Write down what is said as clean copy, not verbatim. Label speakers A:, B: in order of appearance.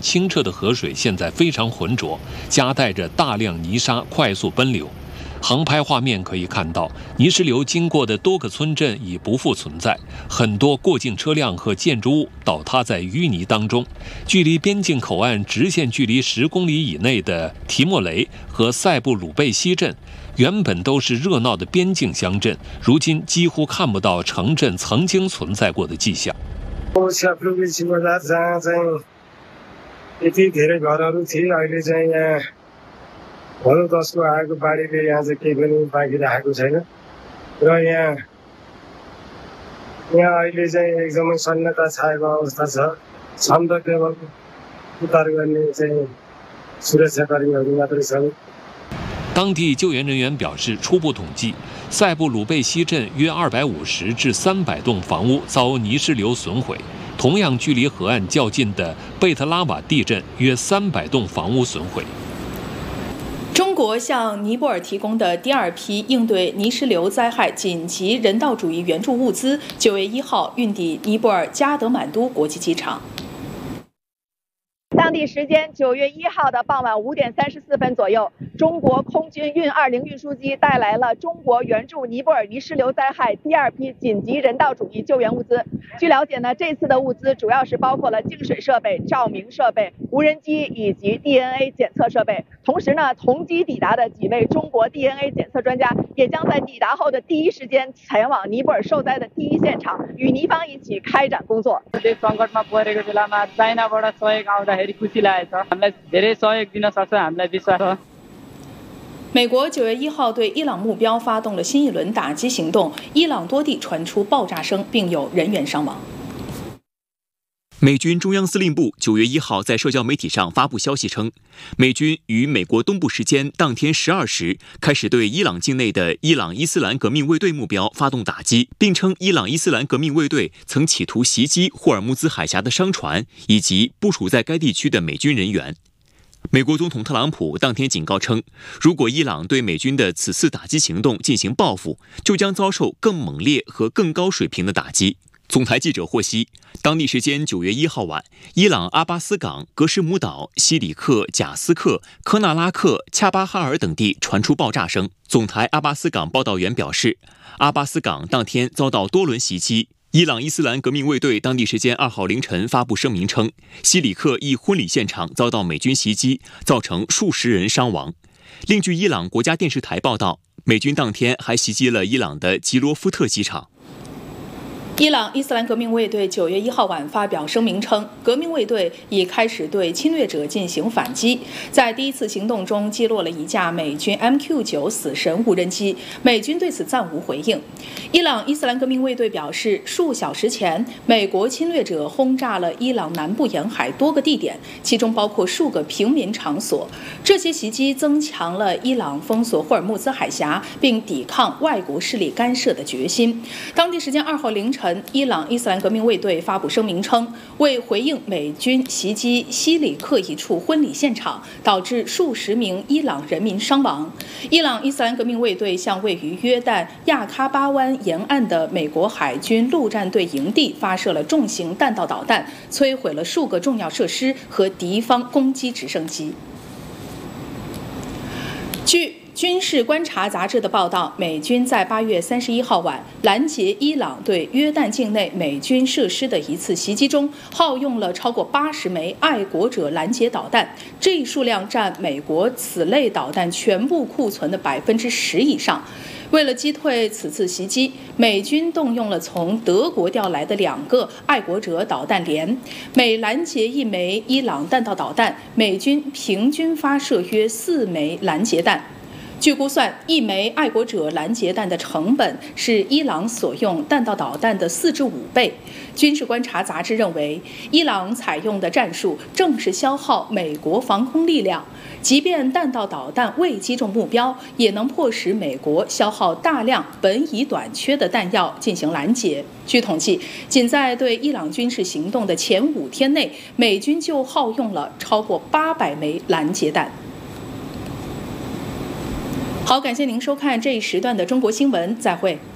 A: 清澈的河水现在非常浑浊，夹带着大量泥沙快速奔流。航拍画面可以看到，泥石流经过的多个村镇已不复存在，很多过境车辆和建筑物倒塌在淤泥当中。距离边境口岸直线距离10公里以内的提莫雷和塞布鲁贝西镇，原本都是热闹的边境乡镇，如今几乎看不到城镇曾经存在过的迹象。
B: यति धेरै घरहरू थिए अहिले चाहिँ यहाँ भनौँ 10को आएको बाढीले यहाँ चाहिँ केही पनि बाँकी राखेको छैन र यहाँ अहिले चाहिँ एकदमै सन्नता छाएको अवस्था छ छन् त केवल उद्धार गर्ने चाहिँ सुरक्षाकर्मीहरू मात्रै छन्。
A: 当地救援人员表示，初步统计，塞布鲁贝西镇约250至300栋房屋遭泥石流损毁。同样距离河岸较近的贝特拉瓦地震约300栋房屋损毁。
C: 中国向尼泊尔提供的第2批应对泥石流灾害紧急人道主义援助物资9月1号运抵尼泊尔加德满都国际机场。
D: 当地时间9月1号的傍晚5点34分左右，中国空军运20运输机带来了中国援助尼泊尔泥石流灾害第2批紧急人道主义救援物资。据了解呢，这次的物资主要是包括了净水设备、照明设备、无人机以及 DNA 检测设备。同时呢，同机抵达的几位中国 DNA 检测专家也将在抵达后的第一时间前往尼泊尔受灾的第一现场，与尼方一起开展工作。
C: 美国9月1号对伊朗目标发动了新一轮打击行动，伊朗多地传出爆炸声，并有人员伤亡。
E: 美军中央司令部9月1号在社交媒体上发布消息称，美军于美国东部时间当天12时开始对伊朗境内的伊朗伊斯兰革命卫队目标发动打击，并称伊朗伊斯兰革命卫队曾企图袭击霍尔木兹海峡的商船以及部署在该地区的美军人员。美国总统特朗普当天警告称，如果伊朗对美军的此次打击行动进行报复，就将遭受更猛烈和更高水平的打击。总台记者获悉，当地时间9月1号晚，伊朗阿巴斯港、格什姆岛、西里克、贾斯克、科纳拉克、恰巴哈尔等地传出爆炸声。总台阿巴斯港报道员表示，阿巴斯港当天遭到多轮袭击。伊朗伊斯兰革命卫队当地时间2号凌晨发布声明称，西里克一婚礼现场遭到美军袭击，造成数十人伤亡。另据伊朗国家电视台报道，美军当天还袭击了伊朗的吉罗夫特机场。
C: 伊朗伊斯兰革命卫队9月1号晚发表声明称，革命卫队已开始对侵略者进行反击，在第一次行动中击落了一架美军 MQ-9死神无人机，美军对此暂无回应。伊朗伊斯兰革命卫队表示，数小时前，美国侵略者轰炸了伊朗南部沿海多个地点，其中包括数个平民场所。这些袭击增强了伊朗封锁霍尔木兹海峡并抵抗外国势力干涉的决心。当地时间2号凌晨，伊朗伊斯兰革命卫队发布声明称，为回应美军袭击西里克一处婚礼现场，导致数十名伊朗人民伤亡，伊朗伊斯兰革命卫队向位于约旦亚喀巴湾沿岸的美国海军陆战队营地发射了重型弹道导弹，摧毁了数个重要设施和敌方攻击直升机。据军事观察杂志的报道，美军在8月31号晚拦截伊朗对约旦境内美军设施的一次袭击中，耗用了超过80枚爱国者拦截导弹，这一数量占美国此类导弹全部库存的10%以上。为了击退此次袭击，美军动用了从德国调来的2个爱国者导弹连，每拦截1枚伊朗弹道导弹，美军平均发射约4枚拦截弹。据估算，1枚爱国者拦截弹的成本是伊朗所用弹道导弹的4至5倍。军事观察杂志认为，伊朗采用的战术正是消耗美国防空力量，即便弹道导弹未击中目标，也能迫使美国消耗大量本已短缺的弹药进行拦截。据统计，仅在对伊朗军事行动的前5天内，美军就耗用了超过800枚拦截弹。好，感谢您收看这一时段的中国新闻，再会。